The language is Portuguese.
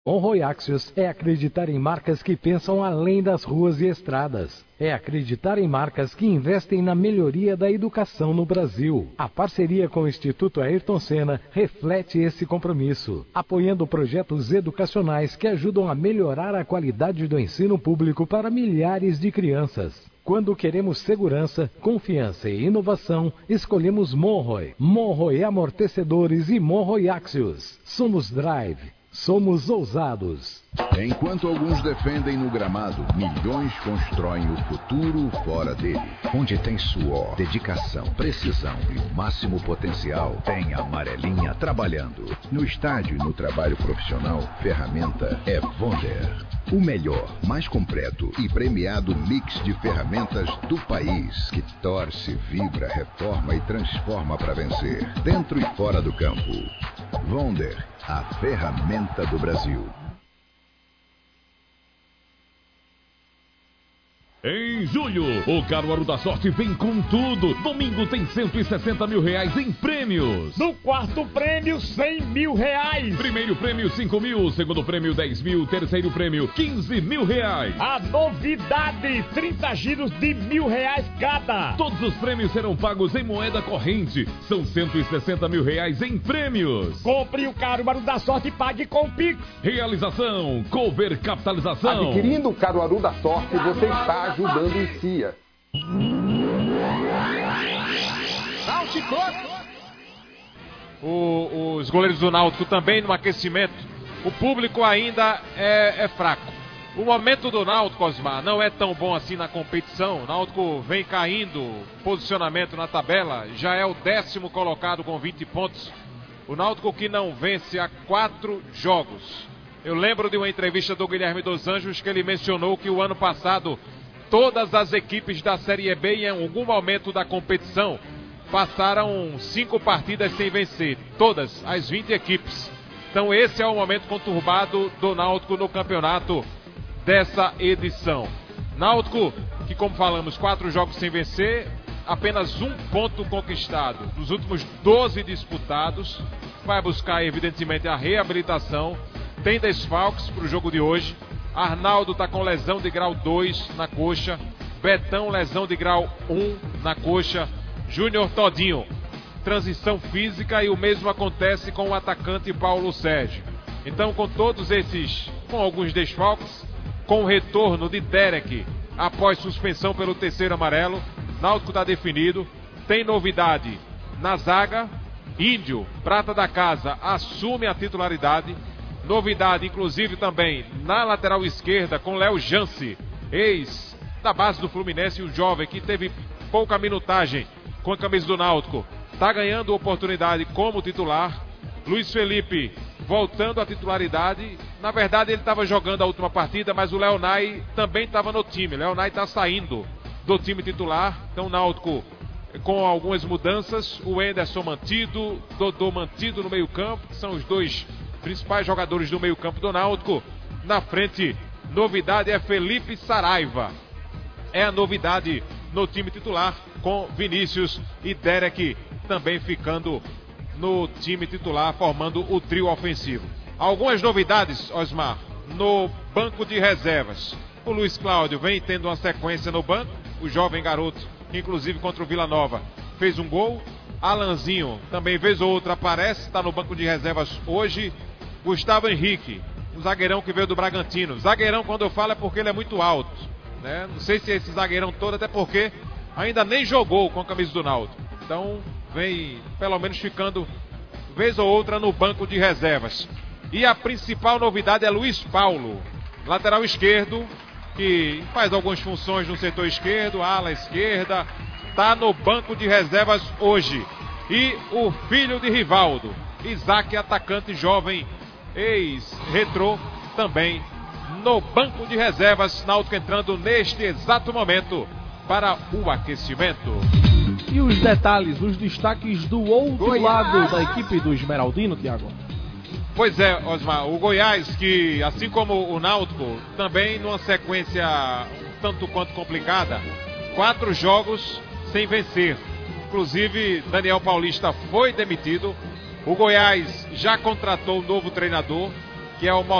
Monroe Axios é acreditar em marcas que pensam além das ruas e estradas. É acreditar em marcas que investem na melhoria da educação no Brasil. A parceria com o Instituto Ayrton Senna reflete esse compromisso, apoiando projetos educacionais que ajudam a melhorar a qualidade do ensino público para milhares de crianças. Quando queremos segurança, confiança e inovação, escolhemos Monroe. Monroe Amortecedores e Monroe Axios. Somos Drive. Somos ousados. Enquanto alguns defendem no gramado, milhões constroem o futuro fora dele. Onde tem suor, dedicação, precisão e o máximo potencial, tem a amarelinha trabalhando. No estádio e no trabalho profissional, ferramenta é Wonder. O melhor, mais completo e premiado mix de ferramentas do país, que torce, vibra, reforma e transforma para vencer, dentro e fora do campo. Wonder, a ferramenta do Brasil. Em julho, o Caruaru da Sorte vem com tudo. Domingo tem 160 mil reais em prêmios. No quarto prêmio, 100 mil reais. Primeiro prêmio, 5 mil. Segundo prêmio, 10 mil. Terceiro prêmio, 15 mil reais. A novidade, 30 giros de R$1.000 cada. Todos os prêmios serão pagos em moeda corrente. São 160 mil reais em prêmios. Compre o Caruaru da Sorte e pague com o Pix. Realização, Cover Capitalização. Adquirindo o Caruaru da Sorte, você está ajudando em CIA. Os goleiros do Náutico também no aquecimento. O público ainda é fraco. O momento do Náutico, Osmar, não é tão bom assim na competição. O Náutico vem caindo, posicionamento na tabela, já é o 10º colocado com 20 pontos. O Náutico que não vence há 4 jogos. Eu lembro de uma entrevista do Guilherme dos Anjos que ele mencionou que o ano passado todas as equipes da Série B em algum momento da competição passaram 5 partidas sem vencer. Todas as 20 equipes. Então esse é o momento conturbado do Náutico no campeonato dessa edição. Náutico que, como falamos, 4 jogos sem vencer, apenas 1 ponto conquistado nos últimos 12 disputados. Vai buscar evidentemente a reabilitação. Tem desfalques para o jogo de hoje. Arnaldo está com lesão de grau 2 na coxa. Betão, lesão de grau 1 na coxa. Júnior Todinho, transição física, e o mesmo acontece com o atacante Paulo Sérgio. Então, com todos esses, com alguns desfalques, com o retorno de Derek após suspensão pelo 3º amarelo, Náutico está definido. Tem novidade na zaga. Índio, prata da casa, assume a titularidade. Novidade, inclusive, também na lateral esquerda com Léo Jansi, ex da base do Fluminense, o jovem que teve pouca minutagem com a camisa do Náutico. Está ganhando oportunidade como titular. Luiz Felipe voltando à titularidade. Na verdade, ele estava jogando a última partida, mas o Leonay também estava no time. Leonay está saindo do time titular. Então, o Náutico com algumas mudanças. O Enderson mantido, Dodô mantido no meio-campo, que são os dois principais jogadores do meio-campo do Náutico. Na frente, novidade é Felipe Saraiva. É a novidade no time titular, com Vinícius e Derek também ficando no time titular, formando o trio ofensivo. Algumas novidades, Osmar, no banco de reservas. O Luiz Cláudio vem tendo uma sequência no banco. O jovem garoto, inclusive contra o Vila Nova, fez um gol. Alanzinho também, vez ou outra, aparece, está no banco de reservas hoje. Gustavo Henrique, um zagueirão que veio do Bragantino. Zagueirão, quando eu falo, é porque ele é muito alto, né? Não sei se é esse zagueirão todo, até porque ainda nem jogou com a camisa do Náutico. Então, vem pelo menos ficando, vez ou outra, no banco de reservas. E a principal novidade é Luiz Paulo, lateral esquerdo, que faz algumas funções no setor esquerdo, ala esquerda, está no banco de reservas hoje. E o filho de Rivaldo, Isaac, atacante jovem, ex-retrô, também no banco de reservas. Náutico entrando neste exato momento para o aquecimento. E os detalhes, os destaques do outro lado da equipe do Esmeraldino, Thiago? Pois é, Osmar, o Goiás, que assim como o Náutico, também numa sequência tanto quanto complicada, 4 jogos sem vencer. Inclusive, Daniel Paulista foi demitido. O Goiás já contratou um novo treinador, que é o